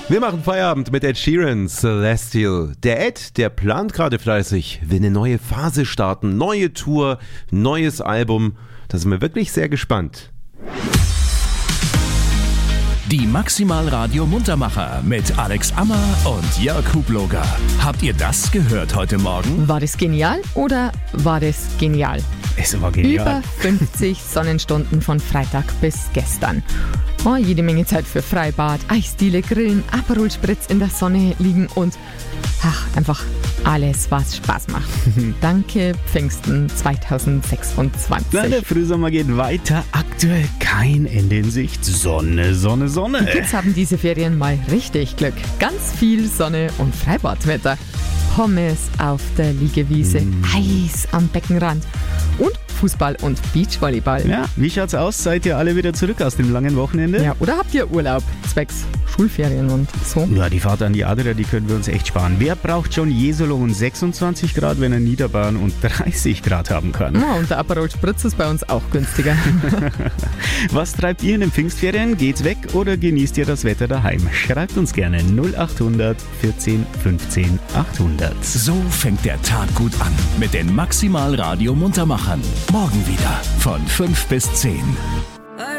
Wir machen Feierabend mit Ed Sheeran, Celestial. Der Ed, der plant gerade fleißig, will eine neue Phase starten, neue Tour, neues Album. Da sind wir wirklich sehr gespannt. Die Maximal Radio Muntermacher mit Alex Ammer und Jörg Hubloger. Habt ihr das gehört heute Morgen? War das genial oder war das genial? Es war genial. Über 50 Sonnenstunden von Freitag bis gestern. Oh, jede Menge Zeit für Freibad, Eisdiele, Grillen, Aperol Spritz in der Sonne liegen und einfach alles, was Spaß macht. Danke Pfingsten 2026. Na, der Frühsommer geht weiter. Aktuell kein Ende in Sicht. Sonne, Sonne, Sonne. Die Kids haben diese Ferien mal richtig Glück. Ganz viel Sonne und Freibadwetter. Pommes auf der Liegewiese, Eis am Beckenrand und Fußball und Beachvolleyball. Ja, wie schaut's aus? Seid ihr alle wieder zurück aus dem langen Wochenende? Ja, oder habt ihr Urlaub zwecks Schulferien und so? Ja, die Fahrt an die Adria, die können wir uns echt sparen. Wer braucht schon Jesolo und 26 Grad, wenn er Niederbayern und 30 Grad haben kann? Ja, und der Aperol Spritz ist bei uns auch günstiger. Was treibt ihr in den Pfingstferien? Geht's weg oder genießt ihr das Wetter daheim? Schreibt uns gerne 0800 14 15 800. So fängt der Tag gut an mit den Maximal Radio Muntermachern. Morgen wieder von 5 bis 10.